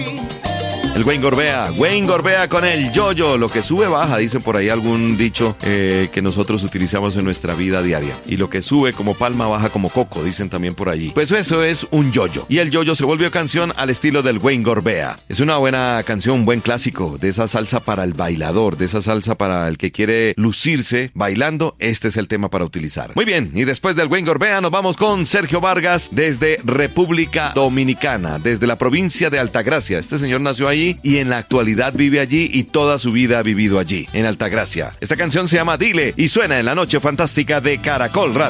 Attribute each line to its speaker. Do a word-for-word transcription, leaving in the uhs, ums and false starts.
Speaker 1: El Wayne Gorbea, Wayne Gorbea con el yo-yo, lo que sube baja, dicen por ahí algún dicho eh, que nosotros utilizamos en nuestra vida diaria. Y lo que sube como palma baja como coco, dicen también por allí. Pues eso es un yo-yo. Y el yo-yo se volvió canción al estilo del Wayne Gorbea. Es una buena canción, un buen clásico, de esa salsa para el bailador, de esa salsa para el que quiere lucirse bailando. Este es el tema para utilizar. Muy bien, y después del Wayne Gorbea nos vamos con Sergio Vargas desde República Dominicana, desde la provincia de Altagracia. Este señor nació ahí y en la actualidad vive allí y toda su vida ha vivido allí, en Altagracia. Esta canción se llama Dile y suena en la noche fantástica de Caracol Radio.